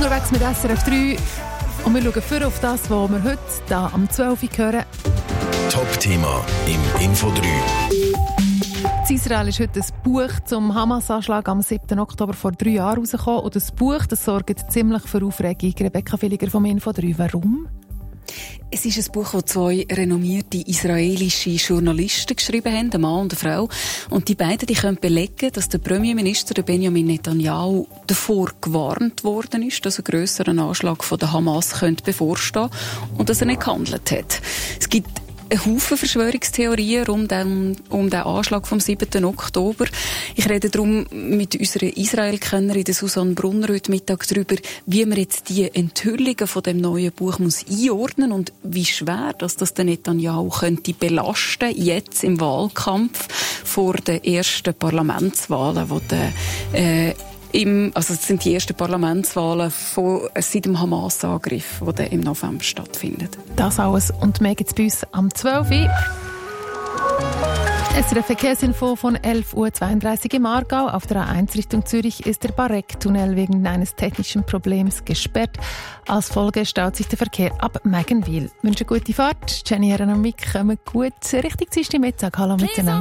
Unterwegs mit SRF 3 und wir schauen vor auf das, was wir heute hier am 12 Uhr hören. Top-Thema im Info 3. In Israel ist heute ein Buch zum Hamas-Anschlag am 7. Oktober vor 3 Jahren rausgekommen. Und das Buch das sorgt ziemlich für Aufregung. Rebecca Villiger vom Info 3. Warum? Es ist ein Buch, das 2 renommierte israelische Journalisten geschrieben haben, ein Mann und eine Frau. Und die beiden können belegen, dass der Premierminister der Benjamin Netanyahu davor gewarnt worden ist, dass ein grösserer Anschlag von der Hamas könnte bevorstehen und dass er nicht gehandelt hat. Es gibt ein Haufen Verschwörungstheorien um den Anschlag vom 7. Oktober. Ich rede darum mit unserer Israel-Kennerin Susanne Brunner heute Mittag darüber, wie man jetzt die Enthüllungen von dem neuen Buch muss einordnen und wie schwer dass das den Netanyahu könnte belasten, jetzt im Wahlkampf vor den ersten Parlamentswahlen, also es sind die ersten Parlamentswahlen seit dem Hamas-Angriff, die im November stattfinden. Das alles und mehr gibt es bei uns am 12 Uhr. SRF Verkehrsinfo von 11.32 Uhr im Aargau. Auf der A1 Richtung Zürich ist der Barek-Tunnel wegen eines technischen Problems gesperrt. Als Folge staut sich der Verkehr ab Meggenwil. Ich wünsche gute Fahrt. Jenny Herren und Mick kommen gut Richtung Mittag. Hallo miteinander.